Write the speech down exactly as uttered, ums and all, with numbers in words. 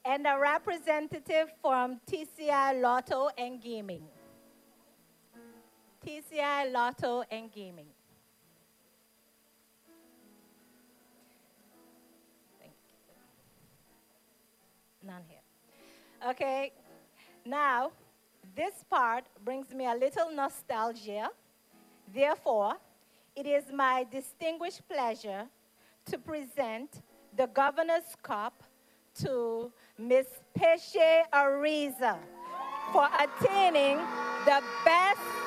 and a representative from T C I Lotto and Gaming. T C I Lotto and Gaming. Thank you. None here. Okay, now this part brings me a little nostalgia. Therefore, it is my distinguished pleasure to present the Governor's Cup to Miss Pesce Ariza for attaining the best